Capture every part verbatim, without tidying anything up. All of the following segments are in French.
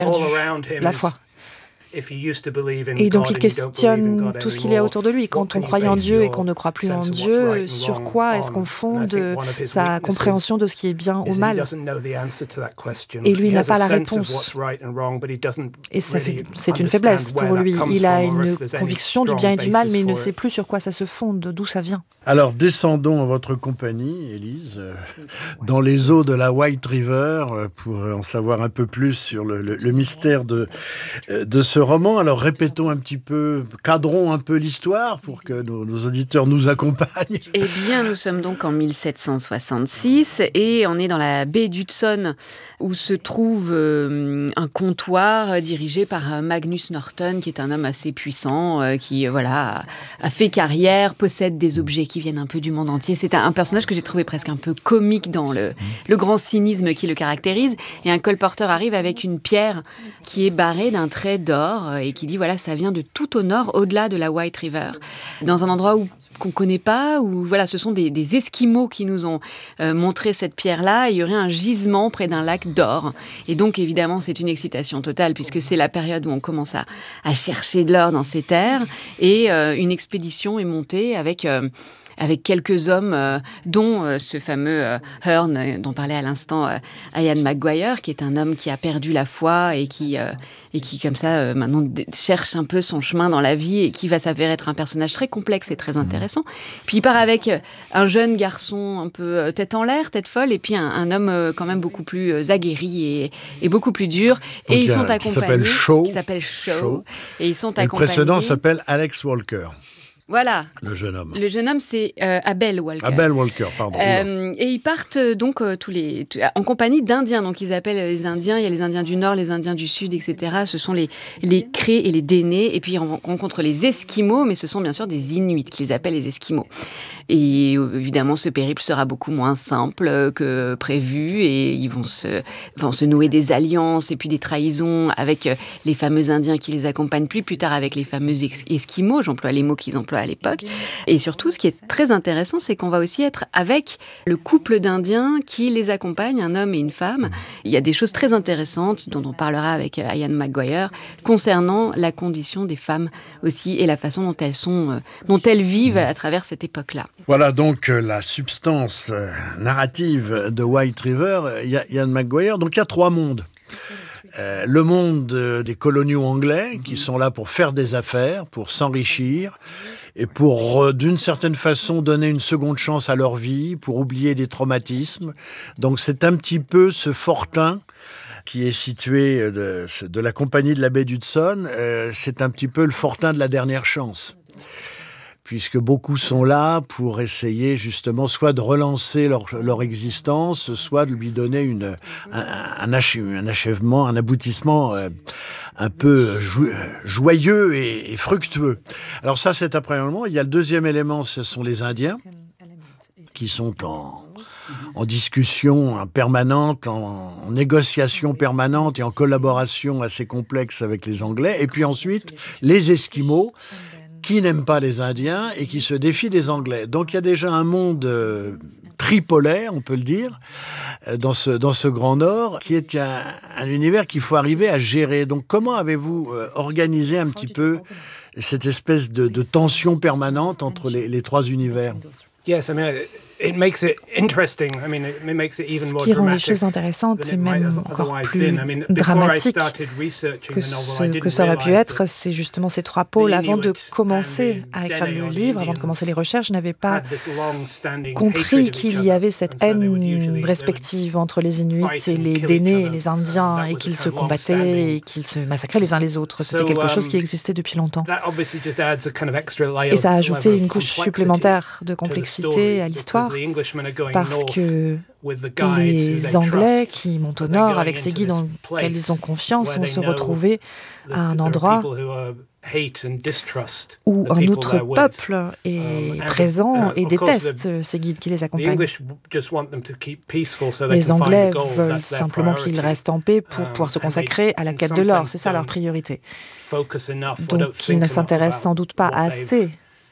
perdu la foi. Et donc il questionne tout ce qu'il y a autour de lui. Quand on croyait en Dieu et qu'on ne croit plus en Dieu, sur quoi est-ce qu'on fonde sa compréhension de ce qui est bien ou mal ? Et lui n'a pas la réponse. Et ça fait, c'est une faiblesse pour lui. Il a une conviction du bien et du mal, mais il ne sait plus sur quoi ça se fonde, d'où ça vient. Alors descendons en votre compagnie, Élise, euh, dans les eaux de la White River, euh, pour en savoir un peu plus sur le, le, le mystère de, euh, de ce roman. Alors répétons un petit peu, cadrons un peu l'histoire pour que nos, nos auditeurs nous accompagnent. Eh bien, nous sommes donc en mille sept cent soixante-six et on est dans la baie d'Hudson où se trouve euh, un comptoir dirigé par Magnus Norton, qui est un homme assez puissant, euh, qui euh, voilà a, a fait carrière, possède des objets qui viennent un peu du monde entier. C'est un, un personnage que j'ai trouvé presque un peu comique dans le, le grand cynisme qui le caractérise. Et un colporteur arrive avec une pierre qui est barrée d'un trait d'or et qui dit voilà, ça vient de tout au nord, au-delà de la White River, dans un endroit où qu'on connaît pas, où voilà, ce sont des, des Esquimaux qui nous ont euh, montré cette pierre-là. Il y aurait un gisement près d'un lac d'or. Et donc, évidemment, c'est une excitation totale puisque c'est la période où on commence à, à chercher de l'or dans ces terres. Et euh, une expédition est montée avec... Euh, avec quelques hommes, euh, dont euh, ce fameux euh, Hearn, euh, dont parlait à l'instant euh, Ian McGuire, qui est un homme qui a perdu la foi et qui, euh, et qui comme ça, euh, maintenant, d- cherche un peu son chemin dans la vie et qui va s'avérer être un personnage très complexe et très intéressant. Puis il part avec euh, un jeune garçon un peu euh, tête en l'air, tête folle, et puis un, un homme euh, quand même beaucoup plus euh, aguerri et, et beaucoup plus dur. Donc, et ils sont qui accompagnés... s'appelle Shaw. Qui s'appelle Shaw. Shaw. Et ils sont et accompagnés... Le précédent s'appelle Alex Walker. Voilà. Le jeune homme. Le jeune homme, c'est euh, Abel Walker. Abel Walker, pardon. Euh, et ils partent euh, donc euh, tous les, t- en compagnie d'Indiens. Donc ils appellent les Indiens. Il y a les Indiens du Nord, les Indiens du Sud, et cetera. Ce sont les les Crés et les Dénés. Et puis on rencontre les Esquimaux, mais ce sont bien sûr des Inuits qu'ils appellent les Esquimaux. Et euh, évidemment, ce périple sera beaucoup moins simple que prévu. Et ils vont se vont se nouer des alliances et puis des trahisons avec euh, les fameux Indiens qui les accompagnent, plus plus tard avec les fameux ex- Esquimaux. J'emploie les mots qu'ils emploient à l'époque. Et surtout, ce qui est très intéressant, c'est qu'on va aussi être avec le couple d'Indiens qui les accompagne, un homme et une femme. Il y a des choses très intéressantes dont on parlera avec Ian McGuire concernant la condition des femmes aussi et la façon dont elles sont, dont elles vivent à travers cette époque-là. Voilà donc euh, la substance euh, narrative de White River, euh, Ian McGuire. Donc il y a trois mondes. Euh, le monde euh, des coloniaux anglais qui sont là pour faire des affaires, pour s'enrichir et pour, euh, d'une certaine façon, donner une seconde chance à leur vie, pour oublier des traumatismes. Donc c'est un petit peu ce fortin qui est situé de, de la compagnie de la baie d'Hudson. Euh, c'est un petit peu le fortin de la dernière chance, puisque beaucoup sont là pour essayer justement soit de relancer leur, leur existence, soit de lui donner une, un, un, ach- un achèvement, un aboutissement euh, un peu jo- joyeux et, et fructueux. Alors ça, c'est un premier élément. Il y a le deuxième élément, ce sont les Indiens, qui sont en, en discussion permanente, en, en négociation permanente et en collaboration assez complexe avec les Anglais. Et puis ensuite, les Esquimaux, qui n'aiment pas les Indiens et qui se défient des Anglais. Donc il y a déjà un monde euh, tripolaire, on peut le dire, euh, dans ce, dans ce Grand Nord, qui est un, un univers qu'il faut arriver à gérer. Donc comment avez-vous euh, organisé un petit peu cette espèce de, de tension permanente entre les, les trois univers ? Yes, I mean, it makes it interesting. I mean, it makes it even Ce more qui rend les dramatic choses intéressantes et than it might même have encore otherwise plus been. I mean, before I dramatiques started researching que the novel, I ce didn't que ça aurait pu realize être, that c'est justement ces trois pôles. Avant de Inuit commencer and à écrire Dene le or the livre, avant de Indians commencer les recherches, je n'avais pas had this long-standing compris hatred of qu'il each y other. avait cette And so they would usually- haine they would respective entre les Inuits fight et and les kill each Dénés et other. les Um, Indiens that et was qu'ils a se kind of combattaient long-standing- et qu'ils se massacraient les uns les autres. C'était So, quelque chose um, qui existait depuis longtemps. That obviously just adds a kind of extra layer Et ça a of- ajouté level une of couche complexity supplémentaire de to the complexité story, à because l'histoire, the Englishmen are going parce north que with the guides who they les Anglais trust, qui montent au but they're nord going avec ces into guides this dans lesquels place ils ont confiance where vont they se know retrouver that à un there are endroit people who are hate and distrust où the un people autre they're with. peuple Um, est and, présent uh, et of course, déteste the- ces guides qui les The accompagnent. English just want them to keep peaceful so they Les can find Anglais the gold. veulent That's their simplement priority. qu'ils restent en paix pour Um, pouvoir se and they, consacrer à la in quête some de l'or. sense, C'est ça leur don't priorité. focus enough or don't Donc ils think ne enough s'intéressent about sans doute pas what they've assez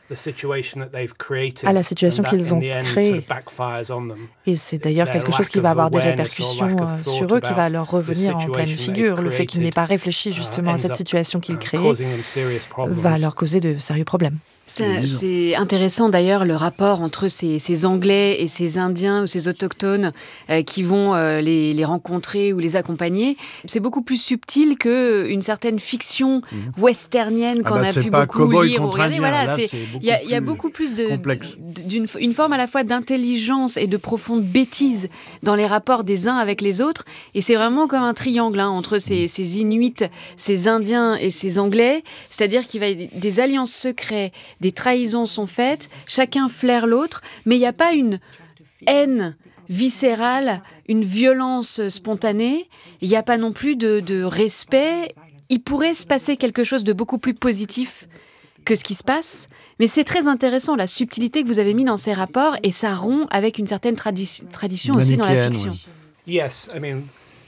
à la situation qu'ils ont créée. Et c'est d'ailleurs quelque chose qui va avoir des répercussions sur eux, qui va leur revenir en pleine figure. Le fait qu'ils n'aient pas réfléchi justement à cette situation qu'ils créaient va leur causer de sérieux problèmes. C'est, c'est intéressant d'ailleurs le rapport entre ces, ces Anglais et ces Indiens ou ces autochtones euh, qui vont euh, les, les rencontrer ou les accompagner. C'est beaucoup plus subtil qu'une certaine fiction mmh. westernienne qu'on ah bah a pu beaucoup lire ou regarder. Voilà, il y, y a beaucoup plus de, d'une une forme à la fois d'intelligence et de profonde bêtise dans les rapports des uns avec les autres. Et c'est vraiment comme un triangle hein, entre ces, ces Inuits, ces Indiens et ces Anglais. C'est-à-dire qu'il va y avoir des alliances secrètes, des trahisons sont faites, chacun flaire l'autre, mais il n'y a pas une haine viscérale, une violence spontanée, il n'y a pas non plus de, de respect. Il pourrait se passer quelque chose de beaucoup plus positif que ce qui se passe, mais c'est très intéressant la subtilité que vous avez mis dans ces rapports et ça rompt avec une certaine tradi- tradition aussi dans la fiction. Oui. Yes, I mean...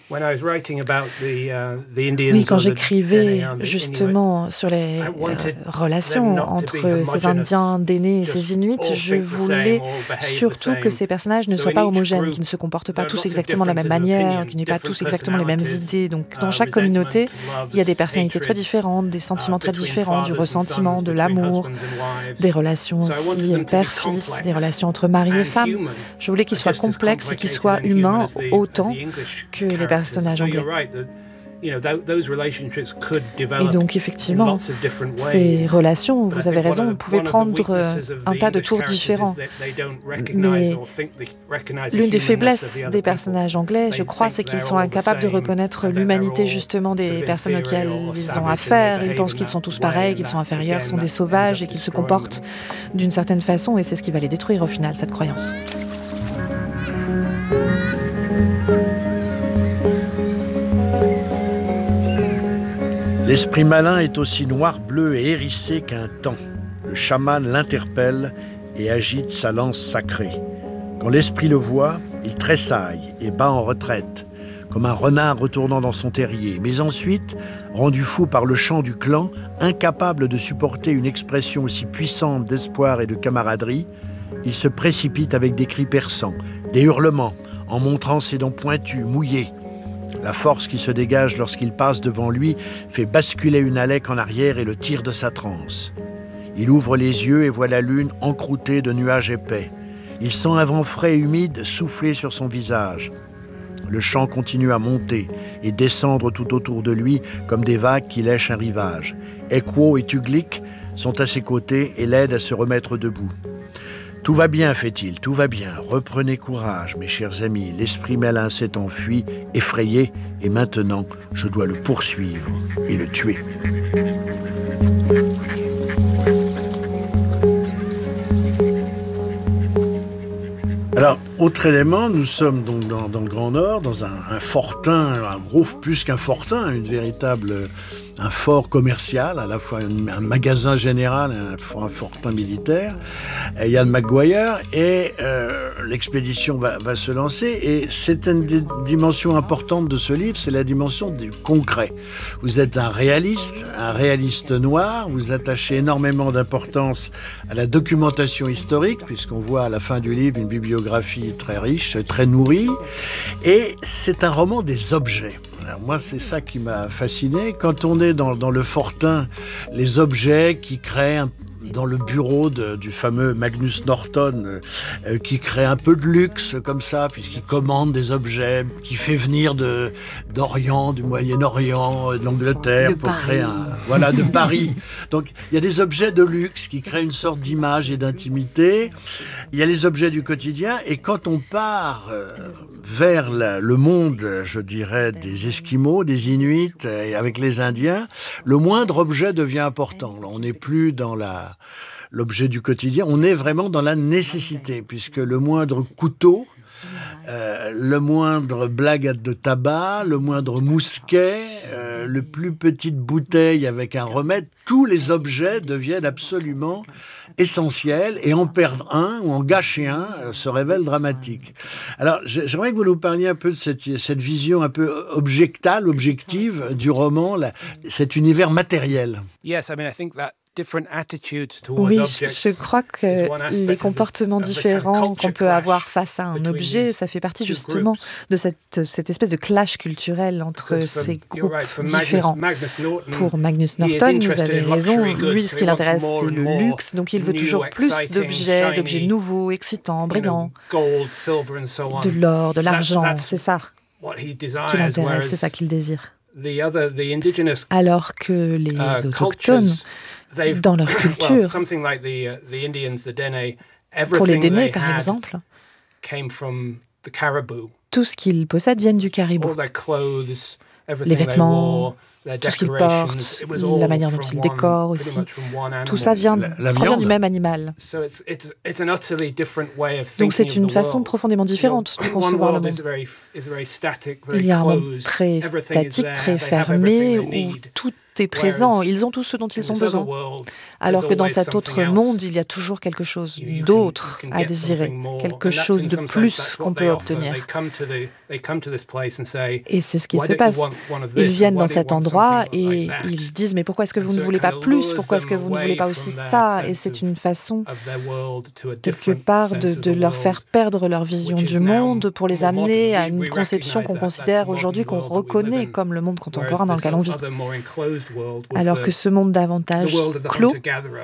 Oui, quand j'écrivais justement sur les euh, relations entre ces Indiens d'aînés et ces Inuits, je voulais surtout que ces personnages ne soient pas homogènes, qu'ils ne se comportent pas tous exactement de la même manière, qu'ils n'aient pas tous exactement les mêmes idées. Donc dans chaque communauté, il y a des personnalités très différentes, des sentiments très différents, du ressentiment, de l'amour, des relations aussi père-fils, des relations entre mari et femme. Je voulais qu'ils soient complexes et qu'ils soient humains autant que les personnages personnages anglais. Et donc, effectivement, ces relations, vous avez raison, pouvaient prendre un tas de tours différents. Mais l'une des faiblesses des personnages anglais, je crois, c'est qu'ils sont incapables de reconnaître l'humanité, justement, des personnes auxquelles ils ont affaire. Ils pensent qu'ils sont tous pareils, qu'ils sont inférieurs, sont des sauvages et qu'ils se comportent d'une certaine façon. Et c'est ce qui va les détruire, au final, cette croyance. L'esprit malin est aussi noir, bleu et hérissé qu'un taon. Le chaman l'interpelle et agite sa lance sacrée. Quand l'esprit le voit, il tressaille et bat en retraite, comme un renard retournant dans son terrier. Mais ensuite, rendu fou par le chant du clan, incapable de supporter une expression aussi puissante d'espoir et de camaraderie, il se précipite avec des cris perçants, des hurlements, en montrant ses dents pointues, mouillées. La force qui se dégage lorsqu'il passe devant lui fait basculer une Alec en arrière et le tire de sa transe. Il ouvre les yeux et voit la lune encroûtée de nuages épais. Il sent un vent frais et humide souffler sur son visage. Le chant continue à monter et descendre tout autour de lui comme des vagues qui lèchent un rivage. Ekwo et Tuglik sont à ses côtés et l'aident à se remettre debout. « Tout va bien, fait-il, tout va bien. Reprenez courage, mes chers amis. L'esprit malin s'est enfui, effrayé, et maintenant, je dois le poursuivre et le tuer. » Alors, autre élément, nous sommes donc dans, dans le Grand Nord, dans un, un fortin, un gros, plus qu'un fortin, une véritable, un fort commercial, à la fois un, un magasin général, un, un fortin militaire. Et Ian McGuire et euh, l'expédition va, va se lancer. Et c'est une des dimensions importantes de ce livre, c'est la dimension du concret. Vous êtes un réaliste, un réaliste noir. Vous attachez énormément d'importance à la documentation historique, puisqu'on voit à la fin du livre une bibliographie très riche, très nourrie. Et c'est un roman des objets. Alors moi, c'est ça qui m'a fasciné. Quand on est dans, dans le fortin, les objets qui créent un dans le bureau de, du fameux Magnus Norton, euh, qui crée un peu de luxe comme ça, puisqu'il commande des objets, qui fait venir de, d'Orient, du Moyen-Orient, de l'Angleterre, de pour Paris. créer un... Voilà, de Paris. Donc, il y a des objets de luxe qui créent une sorte d'image et d'intimité. Il y a les objets du quotidien, et quand on part euh, vers la, le monde, je dirais, des Esquimaux, des Inuits, et avec les Indiens, le moindre objet devient important. Là, on n'est plus dans la l'objet du quotidien, on est vraiment dans la nécessité, puisque le moindre couteau, euh, le moindre blague de tabac, le moindre mousquet, euh, le plus petite bouteille avec un remède, tous les objets deviennent absolument essentiels, et en perdre un ou en gâcher un euh, se révèle dramatique. Alors, j'aimerais que vous nous parliez un peu de cette, cette vision un peu objectale, objective du roman, la, cet univers matériel. Yes, I mean, I think that Oui, je crois que les comportements différents qu'on peut avoir face à un objet, ça fait partie justement de cette, cette espèce de clash culturel entre ces groupes différents. Pour Magnus Norton, vous avez raison, lui, ce qui l'intéresse, c'est le luxe, donc il veut toujours plus d'objets, d'objets nouveaux, excitants, brillants, de l'or, de l'argent, c'est ça qui l'intéresse, c'est ça qu'il désire. Alors que les autochtones, dans leur culture, pour les Dénés par exemple, tout ce qu'ils possèdent vient du caribou. Les vêtements, tout ce qu'ils portent, la manière dont ils décorent aussi, tout ça vient, la, la vient du même animal. Donc c'est une façon profondément différente de concevoir le monde. Il y a un monde très statique, très fermé, où tout est présent, ils ont tout ce dont ils ont besoin. Alors que dans cet autre monde, il y a toujours quelque chose d'autre à désirer, quelque chose de plus qu'on peut obtenir. Et c'est ce qui se passe. Ils viennent dans cet endroit et ils disent « Mais pourquoi est-ce que vous ne voulez pas plus? Pourquoi est-ce que vous ne voulez pas aussi ça ?» Et c'est une façon, quelque part, de, de leur faire perdre leur vision du monde pour les amener à une conception qu'on considère aujourd'hui, qu'on reconnaît comme le monde contemporain dans lequel on vit. Alors que ce monde davantage clos,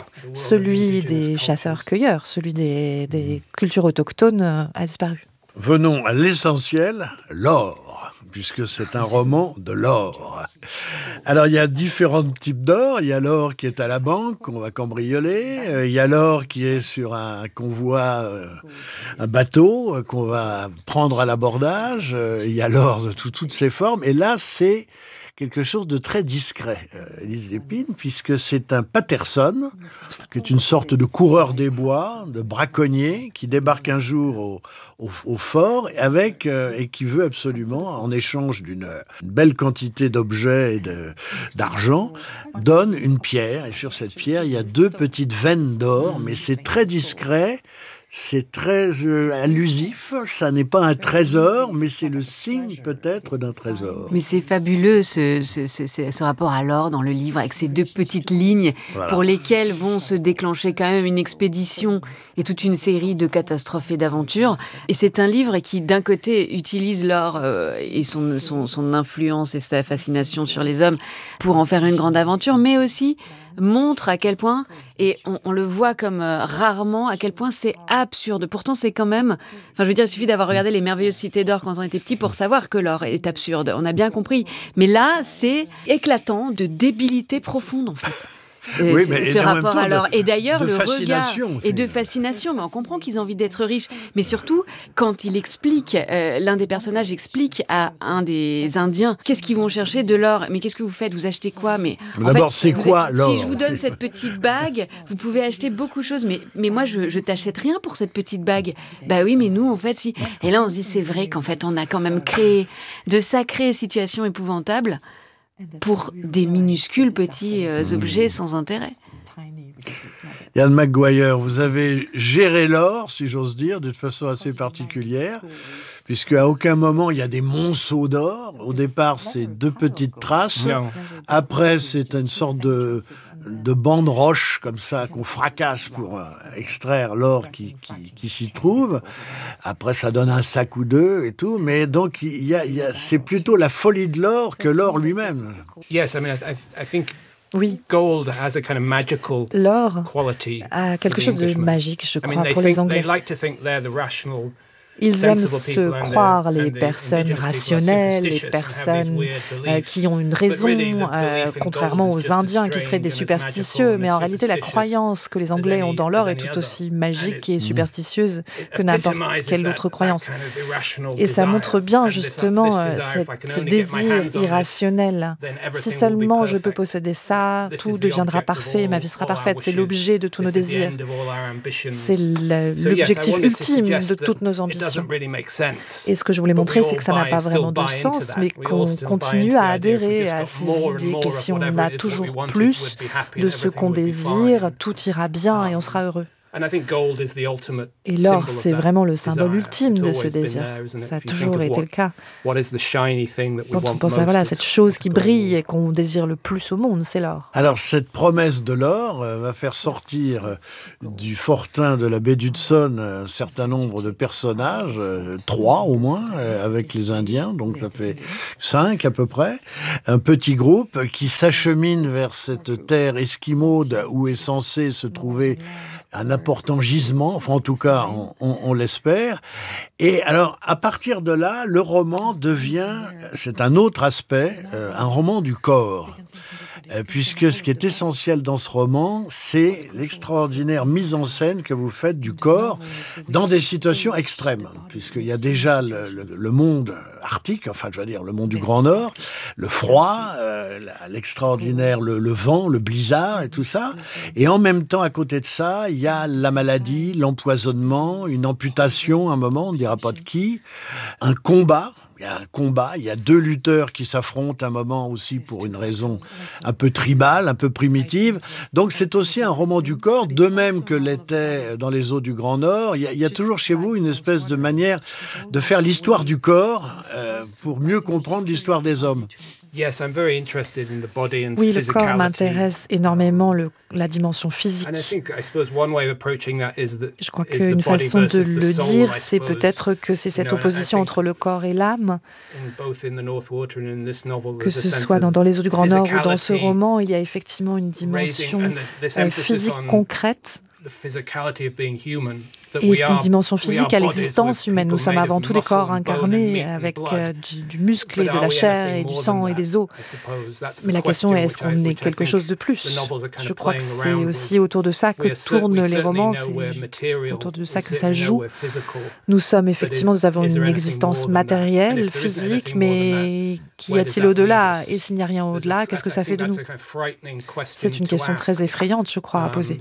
celui des chasseurs-cueilleurs, celui des, des cultures autochtones, a disparu. Venons à l'essentiel, l'or, puisque c'est un roman de l'or. Alors, il y a différents types d'or. Il y a l'or qui est à la banque, qu'on va cambrioler. Il y a l'or qui est sur un convoi, un bateau, qu'on va prendre à l'abordage. Il y a l'or de tout, toutes ses formes. Et là, c'est quelque chose de très discret, euh, Élise Lépine, puisque c'est un Patterson, qui est une sorte de coureur des bois, de braconnier, qui débarque un jour au, au, au fort avec, euh, et qui veut absolument, en échange d'une une belle quantité d'objets et de, d'argent, donne une pierre. Et sur cette pierre, il y a deux petites veines d'or, mais c'est très discret. C'est très euh, allusif, ça n'est pas un trésor, mais c'est le signe peut-être d'un trésor. Mais c'est fabuleux ce, ce, ce, ce rapport à l'or dans le livre, avec ces deux petites lignes voilà. Pour lesquelles vont se déclencher quand même une expédition et toute une série de catastrophes et d'aventures. Et c'est un livre qui, d'un côté, utilise l'or euh, et son, son, son influence et sa fascination sur les hommes pour en faire une grande aventure, mais aussi montre à quel point, et on, on le voit comme euh, rarement, à quel point c'est absurde. Pourtant, c'est quand même... Enfin, je veux dire, il suffit d'avoir regardé les merveilleuses cités d'or quand on était petit pour savoir que l'or est absurde. On a bien compris. Mais là, c'est éclatant de débilité profonde, en fait. Euh, oui, mais ce rapport à l'or. Et d'ailleurs, le regard et de fascination. Mais on comprend qu'ils ont envie d'être riches. Mais surtout, quand il explique, euh, l'un des personnages explique à un des Indiens, qu'est-ce qu'ils vont chercher de l'or? Mais qu'est-ce que vous faites? Vous achetez quoi? Mais, mais d'abord, fait, c'est quoi l'or? Si je vous donne cette petite bague, vous pouvez acheter beaucoup de choses. Mais, mais moi, je, je t'achète rien pour cette petite bague. Bah oui, mais nous, en fait, si. Et là, on se dit, c'est vrai qu'en fait, on a quand même créé de sacrées situations épouvantables pour des minuscules petits euh, objets sans intérêt. Ian McGuire, vous avez géré l'or, si j'ose dire, d'une façon assez particulière, puisque à aucun moment il y a des monceaux d'or. Au départ, c'est deux petites traces. Après, c'est une sorte de, de banc de roche comme ça qu'on fracasse pour extraire l'or qui, qui, qui s'y trouve. Après, ça donne un sac ou deux et tout. Mais donc, il y a, il y a, c'est plutôt la folie de l'or que l'or lui-même. Yes, I mean, I, I think. Oui. Gold has a kind of magical l'or quality a quelque chose de magique, je crois, I mean, pour les Anglais. They like to think they're the rational, Ils aiment se croire les personnes rationnelles, les personnes euh, qui ont une raison, euh, contrairement aux Indiens qui seraient des superstitieux. Mais en réalité, la croyance que les Anglais ont dans l'or est tout aussi magique et superstitieuse que n'importe quelle autre croyance. Et ça montre bien justement euh, cette, ce désir irrationnel. Si seulement je peux posséder ça, tout deviendra parfait, ma vie sera parfaite. C'est l'objet de tous nos désirs. C'est l'objectif ultime de toutes nos ambitions. Et ce que je voulais montrer, c'est que ça n'a pas vraiment de sens, mais qu'on continue à adhérer à ces idées que si on a toujours plus de ce qu'on désire, tout ira bien et on sera heureux. Et l'or, c'est vraiment le symbole ultime de ce désir. Ça a toujours été le cas. Quand on pense à voilà, cette chose qui brille et qu'on désire le plus au monde, c'est l'or. Alors, cette promesse de l'or euh, va faire sortir euh, du fortin de la baie d'Hudson un certain nombre de personnages, euh, trois au moins, euh, avec les Indiens, donc ça fait cinq à peu près. Un petit groupe qui s'achemine vers cette terre esquimaude où est censé se trouver un important gisement, enfin en tout cas on, on, on l'espère. Et alors à partir de là, le roman devient, c'est un autre aspect, euh, un roman du corps. Euh, puisque ce qui est essentiel dans ce roman, c'est l'extraordinaire mise en scène que vous faites du corps dans des situations extrêmes, puisqu'il y a déjà le, le, le monde arctique, enfin je veux dire le monde du Grand Nord, le froid, euh, l'extraordinaire, le, le vent, le blizzard et tout ça, et en même temps à côté de ça, il y a la maladie, l'empoisonnement, une amputation, un moment, on ne dira pas de qui, un combat. Il y a un combat, il y a deux lutteurs qui s'affrontent à un moment aussi pour une raison un peu tribale, un peu primitive. Donc c'est aussi un roman du corps, de même que l'était dans les eaux du Grand Nord. Il y a, il y a toujours chez vous une espèce de manière de faire l'histoire du corps euh, pour mieux comprendre l'histoire des hommes. Oui, le corps m'intéresse énormément, le, la dimension physique. Je crois qu'une façon de le dire, c'est peut-être que c'est cette opposition entre le corps et l'âme. Que ce soit dans, dans les eaux du Grand Nord ou dans ce roman, il y a effectivement une dimension euh, physique concrète. Et une dimension physique à l'existence humaine. Nous sommes avant tout des corps incarnés avec euh, du, du muscle et de la chair et du sang et des os. Mais la question est, est-ce qu'on est quelque chose de plus? Je crois que c'est aussi autour de ça que tournent les romans, c'est autour de ça que ça joue. Nous sommes effectivement, nous avons une existence matérielle, physique, mais qu'y a-t-il au-delà? Et s'il n'y a rien au-delà, qu'est-ce que ça fait de nous? C'est une question très effrayante, je crois, à poser.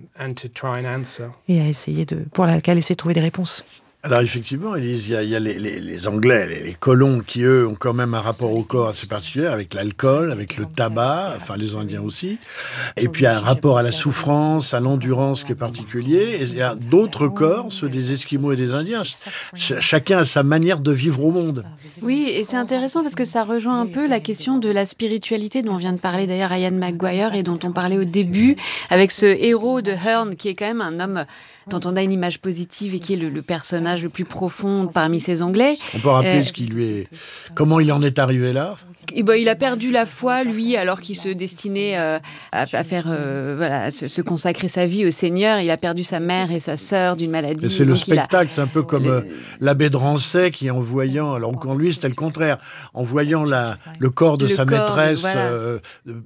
Et à essayer de, pour laquelle essayer de trouver des réponses. Alors effectivement, Élise, il y a, il y a les, les, les Anglais, les, les colons qui, eux, ont quand même un rapport au corps assez particulier, avec l'alcool, avec le tabac, enfin les Indiens aussi. Et puis il y a un rapport à la souffrance, à l'endurance qui est particulier. Et il y a d'autres corps, ceux des Esquimaux et des Indiens. Ch- chacun a sa manière de vivre au monde. Oui, et c'est intéressant parce que ça rejoint un peu la question de la spiritualité dont vient de parler d'ailleurs Ian McGuire et dont on parlait au début, avec ce héros de Hearn qui est quand même un homme dont on a une image positive et qui est le, le personnage le plus profond parmi ces Anglais. On peut rappeler euh, ce qui lui est... Comment il en est arrivé là ? Et ben, il a perdu la foi, lui, alors qu'il se destinait euh, à, à faire, euh, voilà, à se, se consacrer sa vie au Seigneur. Il a perdu sa mère et sa sœur d'une maladie. Et c'est le spectacle, a... c'est un peu comme le... euh, l'abbé de Rancey qui, en voyant, alors en lui c'était le contraire, en voyant la, le corps de le sa corps, maîtresse, voilà. euh,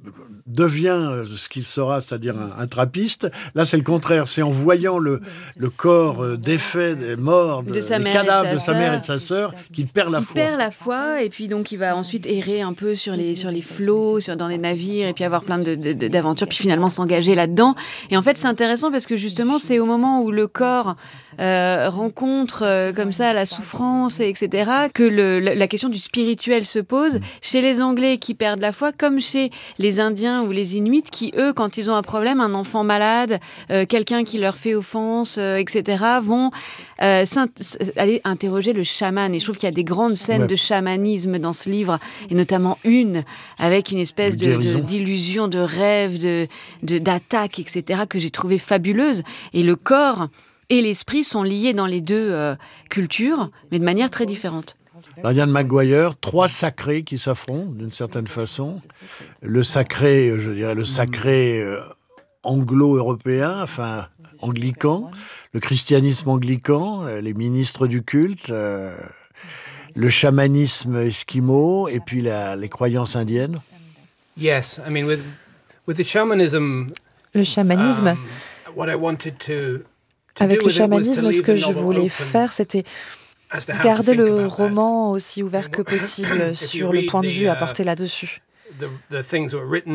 devient ce qu'il sera, c'est-à-dire un, un trappiste. Là, c'est le contraire, c'est en voyant le, le corps euh, défait, mort, de, de sa les cadavres de sa mère et de sa sœur qu'il perd la il foi. Il perd la foi, et puis donc il va ensuite errer un peu sur les, sur les flots, sur, dans les navires, et puis avoir plein de, de, de, d'aventures, puis finalement s'engager là-dedans. Et en fait, c'est intéressant parce que justement, c'est au moment où le corps euh, rencontre euh, comme ça la souffrance, et cetera, que le, la, la question du spirituel se pose chez les Anglais qui perdent la foi, comme chez les Indiens ou les Inuits qui, eux, quand ils ont un problème, un enfant malade, euh, quelqu'un qui leur fait offense, euh, et cetera, vont euh, aller interroger le chaman. Et je trouve qu'il y a des grandes scènes ouais. de chamanisme dans ce livre, et notamment une avec une espèce de, de, d'illusion, de rêve, de, de, d'attaque, et cetera, que j'ai trouvé fabuleuse. Et le corps et l'esprit sont liés dans les deux euh, cultures, mais de manière très différente. Ian McGuire, trois sacrés qui s'affrontent d'une certaine façon. Le sacré, je dirais, le sacré euh, anglo-européen, enfin anglican, le christianisme anglican, les ministres du culte, euh, le chamanisme esquimau et puis la, les croyances indiennes. Yes, I mean with with the shamanism. Le chamanisme. Um, what I wanted to, to Avec le chamanisme, ce que je voulais faire, c'était garder le roman aussi ouvert que possible sur le point de vue apporté là-dessus. The, the things that were written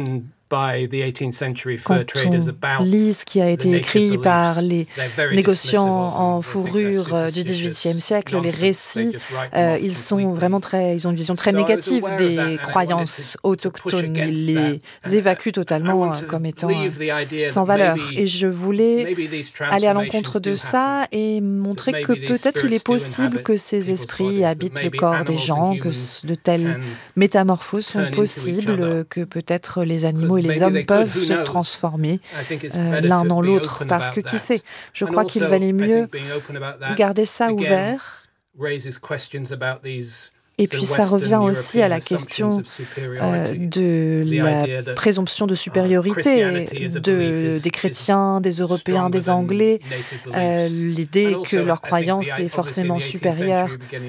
Quand on lit ce qui a été écrit par les négociants en fourrure du dix-huitième siècle, les récits, euh, ils sont vraiment très, ils ont une vision très négative des croyances autochtones. Ils les évacuent totalement comme étant sans valeur. Et je voulais aller à l'encontre de ça et montrer que peut-être il est possible que ces esprits habitent le corps des gens, que de telles métamorphoses sont possibles, que peut-être les animaux et les hommes peuvent se transformer euh, l'un dans l'autre, parce que qui sait, je crois qu'il valait mieux garder ça ouvert. Et puis ça revient aussi à la question euh, de la présomption de supériorité de, des chrétiens, des Européens, des Anglais, euh, l'idée que leur croyance est forcément supérieure